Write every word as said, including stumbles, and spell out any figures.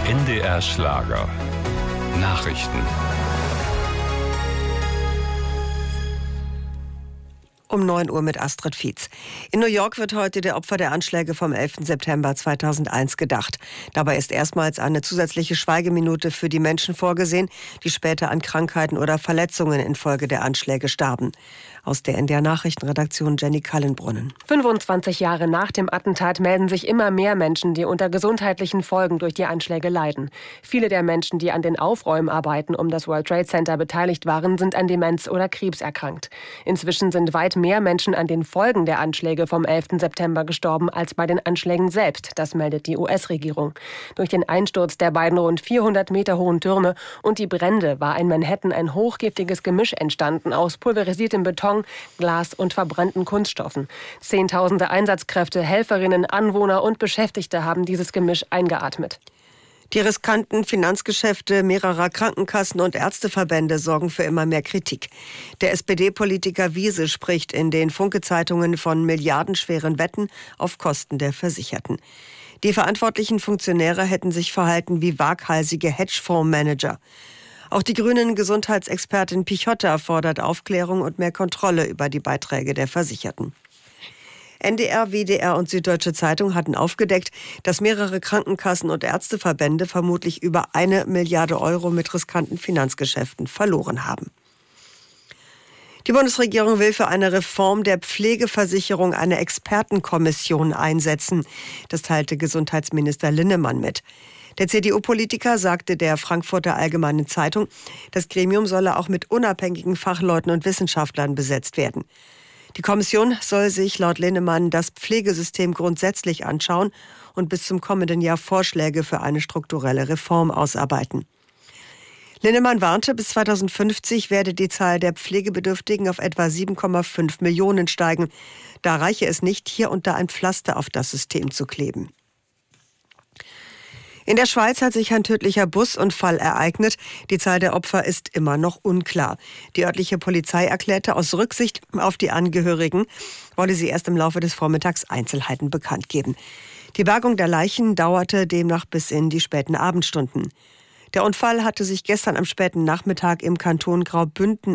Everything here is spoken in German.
N D R Schlager. Nachrichten. Um neun Uhr mit Astrid Fietz. In New York wird heute der Opfer der Anschläge vom elften September zweitausendeins gedacht. Dabei ist erstmals eine zusätzliche Schweigeminute für die Menschen vorgesehen, die später an Krankheiten oder Verletzungen infolge der Anschläge starben. Aus der N D R Nachrichtenredaktion Jenny Kallenbrunnen. fünfundzwanzig Jahre nach dem Attentat melden sich immer mehr Menschen, die unter gesundheitlichen Folgen durch die Anschläge leiden. Viele der Menschen, die an den Aufräumarbeiten um das World Trade Center beteiligt waren, sind an Demenz oder Krebs erkrankt. Inzwischen sind weit mehr Menschen an den Folgen der Anschläge vom elften September gestorben als bei den Anschlägen selbst, das meldet die U S-Regierung. Durch den Einsturz der beiden rund vierhundert Meter hohen Türme und die Brände war in Manhattan ein hochgiftiges Gemisch entstanden aus pulverisiertem Beton, Glas und verbrannten Kunststoffen. Zehntausende Einsatzkräfte, Helferinnen, Anwohner und Beschäftigte haben dieses Gemisch eingeatmet. Die riskanten Finanzgeschäfte mehrerer Krankenkassen und Ärzteverbände sorgen für immer mehr Kritik. Der S P D-Politiker Wiese spricht in den Funke-Zeitungen von milliardenschweren Wetten auf Kosten der Versicherten. Die verantwortlichen Funktionäre hätten sich verhalten wie waghalsige Hedgefondsmanager. Auch die grünen Gesundheitsexpertin Pichotta fordert Aufklärung und mehr Kontrolle über die Beiträge der Versicherten. N D R, W D R und Süddeutsche Zeitung hatten aufgedeckt, dass mehrere Krankenkassen und Ärzteverbände vermutlich über eine Milliarde Euro mit riskanten Finanzgeschäften verloren haben. Die Bundesregierung will für eine Reform der Pflegeversicherung eine Expertenkommission einsetzen. Das teilte Gesundheitsminister Linnemann mit. Der C D U-Politiker sagte der Frankfurter Allgemeinen Zeitung, das Gremium solle auch mit unabhängigen Fachleuten und Wissenschaftlern besetzt werden. Die Kommission soll sich laut Linnemann das Pflegesystem grundsätzlich anschauen und bis zum kommenden Jahr Vorschläge für eine strukturelle Reform ausarbeiten. Linnemann warnte, bis zweitausendfünfzig werde die Zahl der Pflegebedürftigen auf etwa sieben Komma fünf Millionen steigen. Da reiche es nicht, hier und da ein Pflaster auf das System zu kleben. In der Schweiz hat sich ein tödlicher Busunfall ereignet. Die Zahl der Opfer ist immer noch unklar. Die örtliche Polizei erklärte, aus Rücksicht auf die Angehörigen wolle sie erst im Laufe des Vormittags Einzelheiten bekannt geben. Die Bergung der Leichen dauerte demnach bis in die späten Abendstunden. Der Unfall hatte sich gestern am späten Nachmittag im Kanton Graubünden